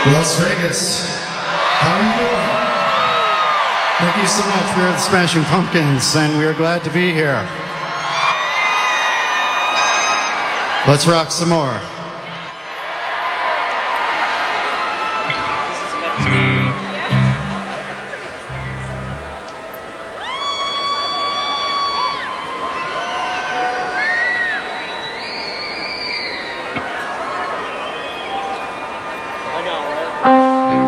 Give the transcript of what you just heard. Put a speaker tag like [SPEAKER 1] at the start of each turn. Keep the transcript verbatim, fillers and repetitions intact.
[SPEAKER 1] Las Vegas, how are you doing?
[SPEAKER 2] Thank you so much. We're the Smashing Pumpkins, and we're glad to be here. Let's rock some more.